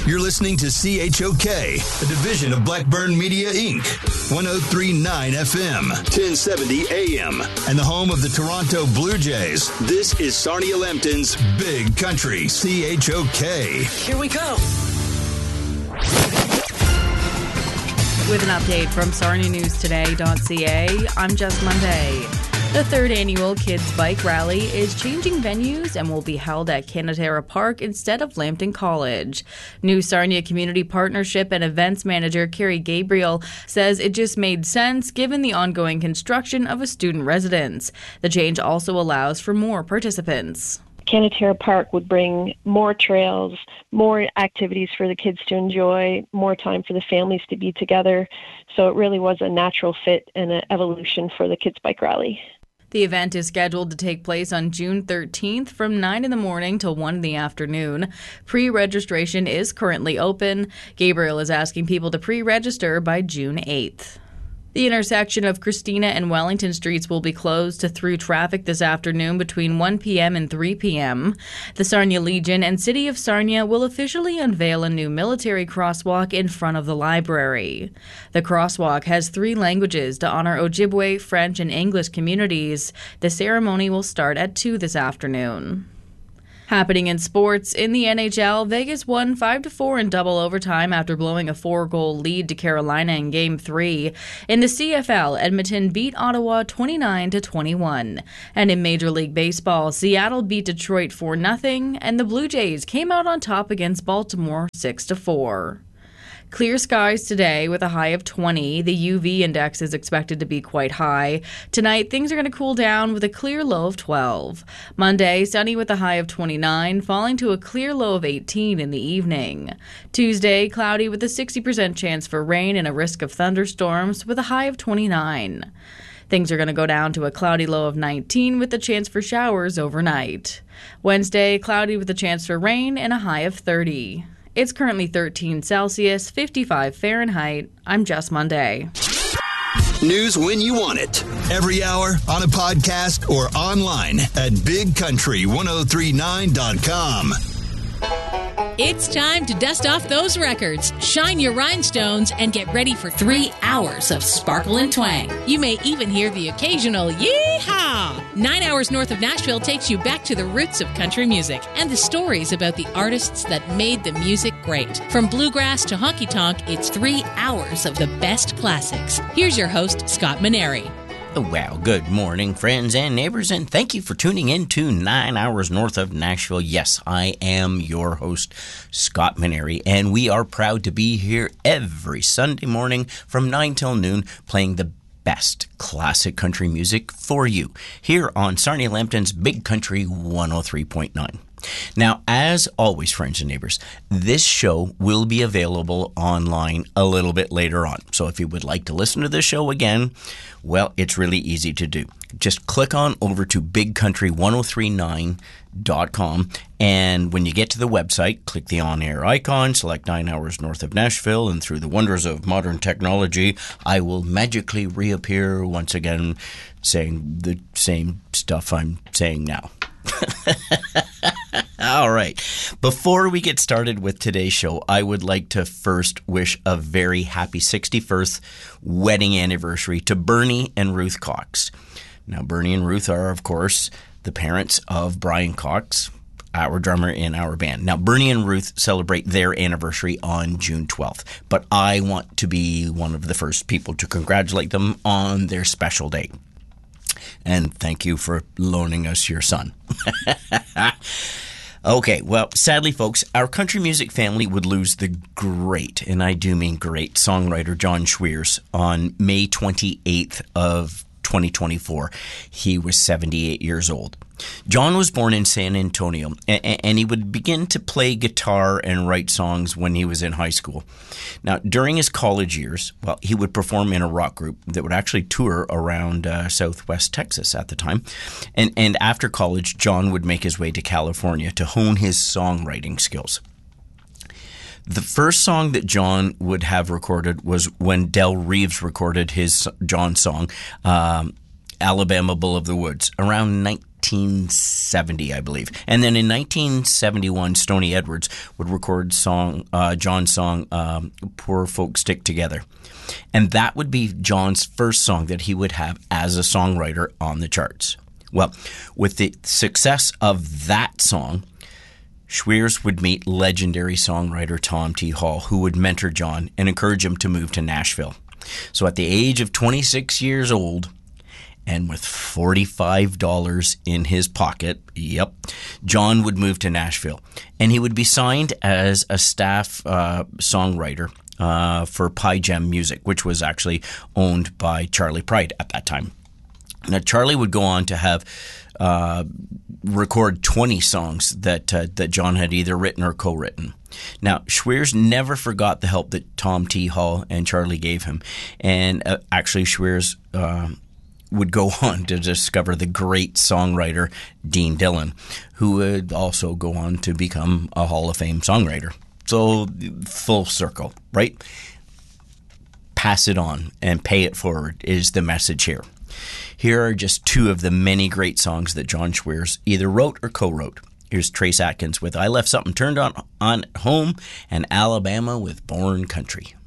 You're listening to CHOK, a division of Blackburn Media, Inc., 103.9 FM, 1070 AM, and the home of the Toronto Blue Jays. This is Sarnia Lambton's Big Country, CHOK. Here we go. With an update from SarniaNewsToday.ca, I'm Jess Monday. The third annual Kids Bike Rally is changing venues and will be held at Canatera Park instead of Lambton College. New Sarnia Community Partnership and Events Manager Carrie Gabriel says it just made sense given the ongoing construction of a student residence. The change also allows for more participants. Canatera Park would bring more trails, more activities for the kids to enjoy, more time for the families to be together. So it really was a natural fit and an evolution for the Kids Bike Rally. The event is scheduled to take place on June 13th from 9 in the morning till 1 in the afternoon. Pre-registration is currently open. Gabriel is asking people to pre-register by June 8th. The intersection of Christina and Wellington Streets will be closed to through traffic this afternoon between 1 p.m. and 3 p.m. The Sarnia Legion and City of Sarnia will officially unveil a new military crosswalk in front of the library. The crosswalk has 3 languages to honor Ojibwe, French, and English communities. The ceremony will start at 2 this afternoon. Happening in sports, in the NHL, Vegas won 5-4 in double overtime after blowing a 4-goal lead to Carolina in Game 3. In the CFL, Edmonton beat Ottawa 29-21. And in Major League Baseball, Seattle beat Detroit 4-0, and the Blue Jays came out on top against Baltimore 6-4. Clear skies today with a high of 20. The UV index is expected to be quite high. Tonight, things are going to cool down with a clear low of 12. Monday, sunny with a high of 29, falling to a clear low of 18 in the evening. Tuesday, cloudy with a 60% chance for rain and a risk of thunderstorms with a high of 29. Things are going to go down to a cloudy low of 19 with a chance for showers overnight. Wednesday, cloudy with a chance for rain and a high of 30. It's currently 13 Celsius, 55 Fahrenheit. I'm Jess Monday. News when you want it. Every hour on a podcast or online at bigcountry1039.com. It's time to dust off those records, shine your rhinestones, and get ready for 3 hours of sparkle and twang. You may even hear the occasional yee-haw. 9 Hours North of Nashville takes you back to the roots of country music and the stories about the artists that made the music great. From bluegrass to honky-tonk, it's 3 hours of the best classics. Here's your host, Scott Maneri. Well, good morning, friends and neighbors, and thank you for tuning in to 9 Hours North of Nashville. Yes, I am your host, Scott Maneri, and we are proud to be here every Sunday morning from 9 till noon playing the best classic country music for you here on Sarnia Lambton's Big Country 103.9. Now, as always, friends and neighbors, this show will be available online a little bit later on. So if you would like to listen to this show again, well, it's really easy to do. Just click on over to bigcountry1039.com, and when you get to the website, click the on-air icon, select 9 Hours North of Nashville, and through the wonders of modern technology, I will magically reappear once again saying the same stuff I'm saying now. All right. Before we get started with today's show, I would like to first wish a very happy 61st wedding anniversary to Bernie and Ruth Cox. Now, Bernie and Ruth are, of course, the parents of Brian Cox, our drummer in our band. Now, Bernie and Ruth celebrate their anniversary on June 12th, but I want to be one of the first people to congratulate them on their special day. And thank you for loaning us your son. Okay, well, sadly, folks, our country music family would lose the great, and I do mean great, songwriter John Schweers on May 28th of 2024. He was 78 years old. John was born in San Antonio, and he would begin to play guitar and write songs when he was in high school. Now, during his college years, well, he would perform in a rock group that would actually tour around Southwest Texas at the time. And after college, John would make his way to California to hone his songwriting skills. The first song that John would have recorded was when Del Reeves recorded his John song, Alabama Bull of the Woods, around 1970, I believe. And then in 1971, Stoney Edwards would record John's song, Poor Folks Stick Together. And that would be John's first song that he would have as a songwriter on the charts. Well, with the success of that song, Schweers would meet legendary songwriter Tom T. Hall, who would mentor John and encourage him to move to Nashville. So at the age of 26 years old, and with $45 in his pocket, John would move to Nashville. And he would be signed as a staff songwriter for Pie Gem Music, which was actually owned by Charlie Pride at that time. Now, Charlie would go on to have record 20 songs that John had either written or co-written. Now, Schweers never forgot the help that Tom T. Hall and Charlie gave him. And actually, Schweers would go on to discover the great songwriter Dean Dillon, who would also go on to become a Hall of Fame songwriter. So, full circle, right? Pass it on and pay it forward is the message here. Here are just two of the many great songs that John Schweers either wrote or co-wrote. Here's Trace Atkins with I Left Something Turned On at Home, and Alabama with Born Country.